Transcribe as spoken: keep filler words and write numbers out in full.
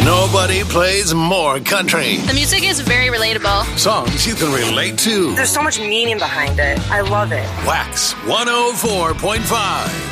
Nobody plays more country. The music is very relatable. Songs you can relate to. There's so much meaning behind it. I love it. Wax one oh four point five.